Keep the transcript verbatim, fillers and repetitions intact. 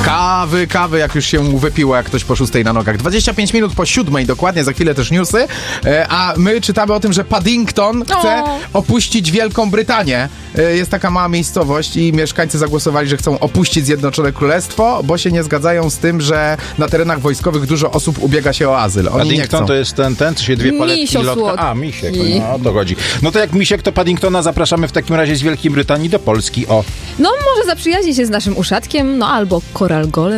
Kawy, kawy, jak już się wypiło, jak ktoś po szóstej na nogach. dwadzieścia pięć minut po siódmej, dokładnie, za chwilę też newsy. E, a my czytamy o tym, że Paddington chce o. opuścić Wielką Brytanię. E, jest taka mała miejscowość i mieszkańcy zagłosowali, że chcą opuścić Zjednoczone Królestwo, bo się nie zgadzają z tym, że na terenach wojskowych dużo osób ubiega się o azyl. Oni Paddington nie chcą. to jest ten, ten, co się dwie paletki Misio i lotka. słodki. A, misiek, no o to chodzi. No to jak misiek, to Paddingtona zapraszamy w takim razie z Wielkiej Brytanii do Polski. O. No może zaprzyjaźni się z naszym uszatkiem, no albo koralgolem.